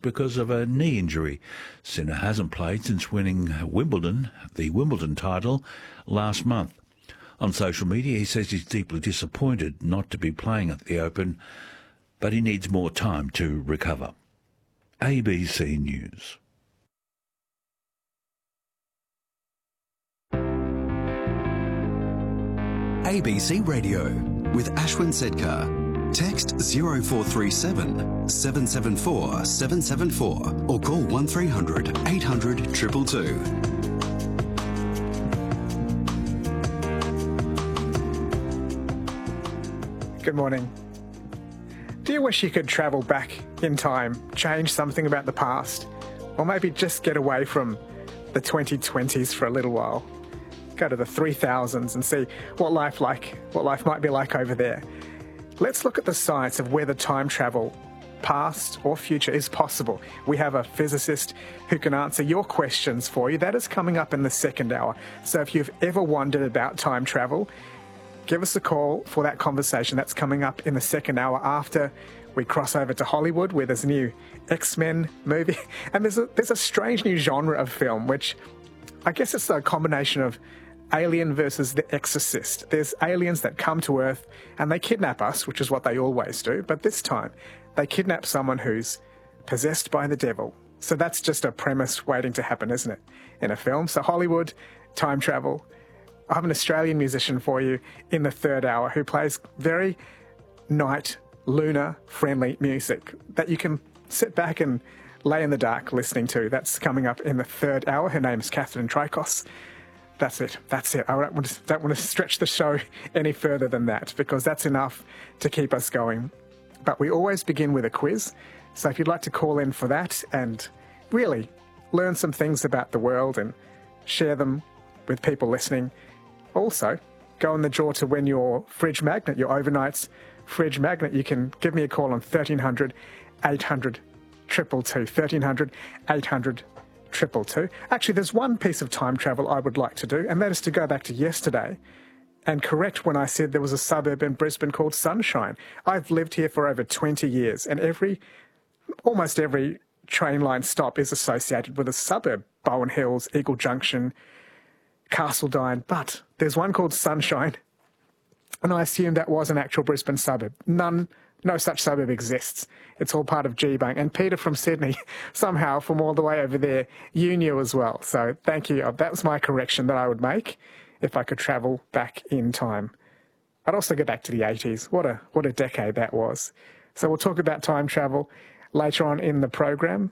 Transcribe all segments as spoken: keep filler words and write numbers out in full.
because of a knee injury. Sinner hasn't played since winning Wimbledon, the Wimbledon title, last month. On social media, he says he's deeply disappointed not to be playing at the Open, but he needs more time to recover. A B C News. A B C Radio with Ashwin Sedkar. Text zero four three seven, seven seven four, seven seven four or call one three hundred, eight hundred, two two two. Good morning. Do you wish you could travel back in time, change something about the past, or maybe just get away from the twenty twenties for a little while? Go to the three thousands and see what life like, what life might be like over there. Let's look at the science of whether time travel, past or future, is possible. We have a physicist who can answer your questions for you. That is coming up in the second hour. So if you've ever wondered about time travel, give us a call for that conversation. That's coming up in the second hour after we cross over to Hollywood, where there's a new X-Men movie. And there's a, there's a strange new genre of film, which I guess it's a combination of Alien versus The Exorcist. There's aliens that come to Earth and they kidnap us, which is what they always do. But this time, they kidnap someone who's possessed by the devil. So that's just a premise waiting to happen, isn't it, in a film? So Hollywood, time travel. I have an Australian musician for you in the third hour who plays very night, lunar-friendly music that you can sit back and lay in the dark listening to. That's coming up in the third hour. Her name is Catherine Trikos. That's it. That's it. I don't want, to, don't want to stretch the show any further than that, because that's enough to keep us going. But we always begin with a quiz. So if you'd like to call in for that and really learn some things about the world and share them with people listening, also go in the draw to win your fridge magnet, your overnight's fridge magnet. You can give me a call on thirteen hundred, eight hundred, two two two, thirteen hundred, eight hundred, two two two. Actually, there's one piece of time travel I would like to do, and that is to go back to yesterday and correct when I said there was a suburb in Brisbane called Sunshine. I've lived here for over twenty years, and every, almost every train line stop is associated with a suburb. Bowen Hills, Eagle Junction, Castledine, but there's one called Sunshine, and I assume that was an actual Brisbane suburb. None, no such suburb exists. It's all part of G-Bank. And Peter from Sydney, somehow from all the way over there, you knew as well. So thank you. That was my correction that I would make if I could travel back in time. I'd also go back to the eighties. What a what a decade that was. So we'll talk about time travel later on in the program.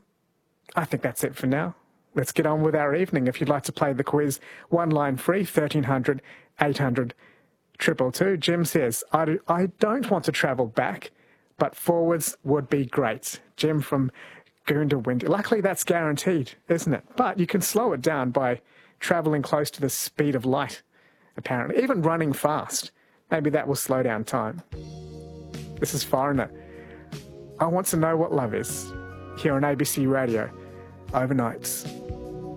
I think that's it for now. Let's get on with our evening. If you'd like to play the quiz, one line free, thirteen hundred, eight hundred, two two two. Jim says, I, do, I don't want to travel back, but forwards would be great. Jim from Goondiwindi. Luckily, that's guaranteed, isn't it? But you can slow it down by travelling close to the speed of light, apparently. Even running fast. Maybe that will slow down time. This is Foreigner. I want to know what love is. Here on A B C Radio, overnights.